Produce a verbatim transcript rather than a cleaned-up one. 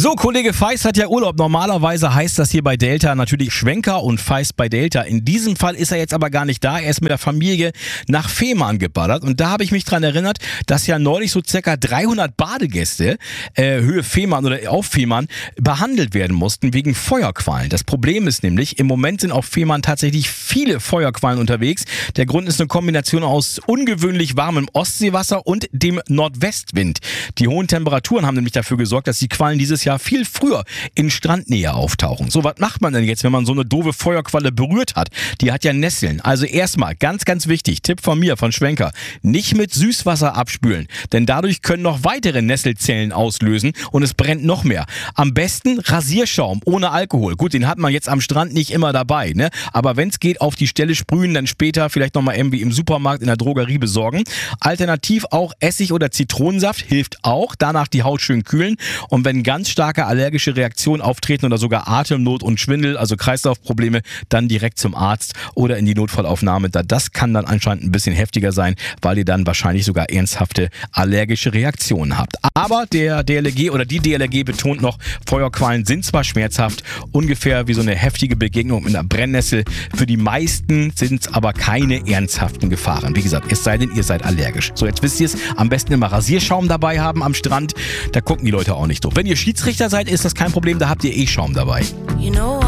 So, Kollege Feist hat ja Urlaub. Normalerweise heißt das hier bei Delta natürlich Schwenker und Feist bei Delta. In diesem Fall ist er jetzt aber gar nicht da. Er ist mit der Familie nach Fehmarn geballert. Und da habe ich mich dran erinnert, dass ja neulich so circa dreihundert Badegäste äh, Höhe Fehmarn oder auf Fehmarn behandelt werden mussten wegen Feuerquallen. Das Problem ist nämlich, im Moment sind auf Fehmarn tatsächlich viele Feuerquallen unterwegs. Der Grund ist eine Kombination aus ungewöhnlich warmem Ostseewasser und dem Nordwestwind. Die hohen Temperaturen haben nämlich dafür gesorgt, dass die Quallen dieses Jahr viel früher in Strandnähe auftauchen. So, was macht man denn jetzt, wenn man so eine doofe Feuerqualle berührt hat? Die hat ja Nesseln. Also erstmal, ganz, ganz wichtig, Tipp von mir, von Schwenker, nicht mit Süßwasser abspülen, denn dadurch können noch weitere Nesselzellen auslösen und es brennt noch mehr. Am besten Rasierschaum ohne Alkohol. Gut, den hat man jetzt am Strand nicht immer dabei, ne? Aber wenn es geht, auf die Stelle sprühen, dann später vielleicht nochmal irgendwie im Supermarkt, in der Drogerie besorgen. Alternativ auch Essig oder Zitronensaft hilft auch, danach die Haut schön kühlen. Und wenn ganz starke allergische Reaktionen auftreten oder sogar Atemnot und Schwindel, also Kreislaufprobleme, dann direkt zum Arzt oder in die Notfallaufnahme. Das kann dann anscheinend ein bisschen heftiger sein, weil ihr dann wahrscheinlich sogar ernsthafte allergische Reaktionen habt. Aber der D L R G oder die D L R G betont noch, Feuerquallen sind zwar schmerzhaft, ungefähr wie so eine heftige Begegnung mit einer Brennnessel. Für die meisten sind es aber keine ernsthaften Gefahren. Wie gesagt, es sei denn, ihr seid allergisch. So, jetzt wisst ihr es, am besten immer Rasierschaum dabei haben am Strand. Da gucken die Leute auch nicht durch. Wenn ihr Schiedsrichter seid, ist das kein Problem, da habt ihr eh Schaum dabei. You know